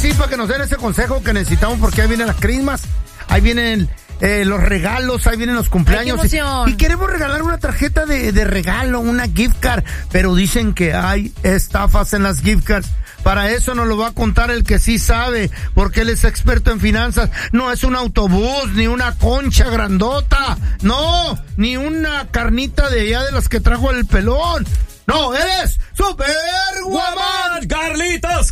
sí, para que nos den ese consejo que necesitamos, porque ahí vienen las crismas, ahí vienen los regalos, ahí vienen los cumpleaños. Ay, qué emoción. Y queremos regalar una tarjeta de regalo, una gift card, pero dicen que hay estafas en las gift cards. Para eso nos lo va a contar el que sí sabe, porque él es experto en finanzas. No es un autobús, ni una concha grandota, no, ni una carnita de allá de las que trajo el pelón. No, eres Super Guamán. Carlitos.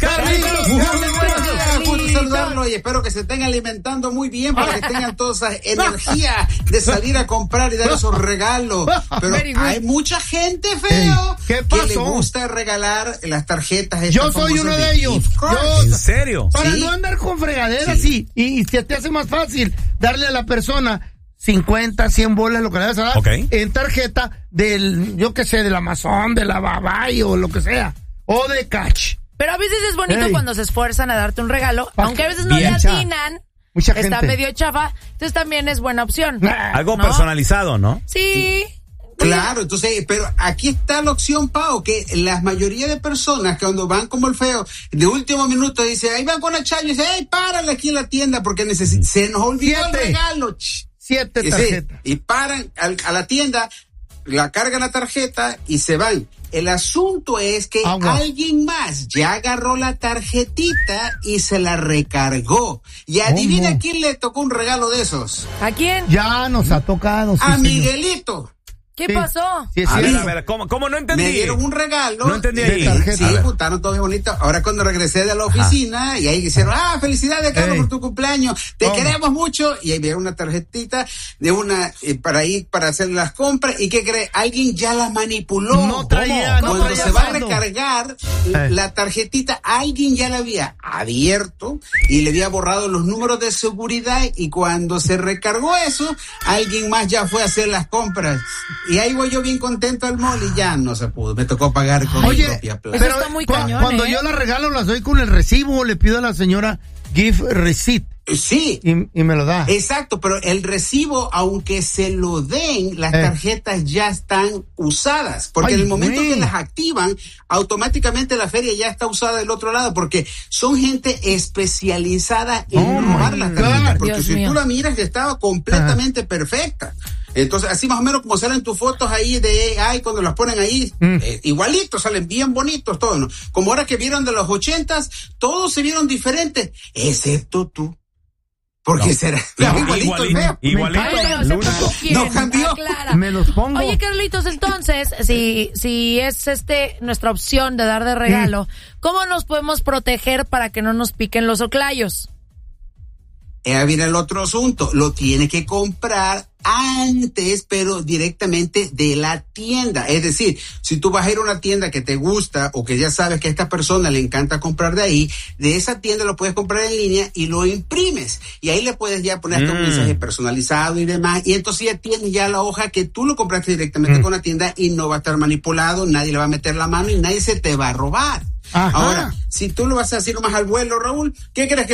Gusto saludarlo y espero que se estén alimentando muy bien para que tengan toda esa energía de salir a comprar y dar esos regalos. Pero hay mucha gente, feo, ¿qué que pasó? le gusta regalar las tarjetas. Yo soy uno de ellos. ¿En serio? Para ¿Sí? no andar con fregaderas, sí. Y se te hace más fácil darle a la persona 50, 100 bolas, lo que le vas a dar, en tarjeta del, yo qué sé, del Amazon, de la Babay o lo que sea, o de Catch. Pero a veces es bonito cuando se esfuerzan a darte un regalo, aunque a veces no le Bien. atinan, Mucha está gente. medio chafa, entonces también es buena opción. Algo ¿no? personalizado, ¿no? Sí. Claro, entonces, pero aquí está la opción, Pau, que la mayoría de personas que cuando van como el feo, de último minuto dice, ahí van con el chayo y dice, hey, párale aquí en la tienda porque se nos olvidó el regalo. 7 tarjetas. Y paran a la tienda, la cargan la tarjeta y se van. El asunto es que alguien más ya agarró la tarjetita y se la recargó. Y adivina quién le tocó un regalo de esos. ¿A quién? Ya nos ha tocado. A sí, Miguelito. ¿Qué Sí. pasó? Sí, A ver, ¿cómo no entendí? Me dieron un regalo. No entendí de ahí. tarjeta. Sí, A ver. juntaron todo bien bonito. Ahora cuando regresé de la oficina y ahí dijeron, felicidades, Carlos, por tu cumpleaños. Te queremos mucho. Y ahí me dieron una tarjetita de una, para ir, para hacer las compras. ¿Y qué crees? Alguien ya la manipuló. No traía Cuando se va a saldo. recargar la tarjetita, alguien ya la había abierto y le había borrado los números de seguridad. Y cuando se recargó eso, alguien más ya fue a hacer las compras. Y ahí voy yo bien contento al mall y ya no se pudo. Me tocó pagar con mi propia plata. Eso está muy cañón, cuando yo la regalo, las doy con el recibo, le pido a la señora gift receipt. Sí. Y me lo da. Exacto, pero el recibo, aunque se lo den, las tarjetas ya están usadas. Porque en el momento que las activan, automáticamente la feria ya está usada del otro lado, porque son gente especializada en robar las tarjetas. Porque Dios si mío. tú la miras, estaba completamente perfecta. Entonces, así más o menos como salen tus fotos ahí de AI, cuando las ponen ahí, igualitos, salen bien bonitos todos, ¿no? Como ahora que vieron de los 80s, todos se vieron diferentes, excepto tú. Porque será igualito el feo. Igualito. Ay, no, No cambió. Aclara. Me los pongo. Oye, Carlitos, entonces, si es nuestra opción de dar de regalo, ¿cómo nos podemos proteger para que no nos piquen los oclayos? Viene el otro asunto, lo tiene que comprar antes, pero directamente de la tienda. Es decir, si tú vas a ir a una tienda que te gusta o que ya sabes que a esta persona le encanta comprar de ahí, de esa tienda lo puedes comprar en línea y lo imprimes. Y ahí le puedes ya poner hasta un mensaje personalizado y demás. Y entonces ya tienes ya la hoja que tú lo compraste directamente con la tienda y no va a estar manipulado, nadie le va a meter la mano y nadie se te va a robar. Ajá. Ahora, si tú lo vas a hacer más al vuelo, Raúl, ¿qué crees que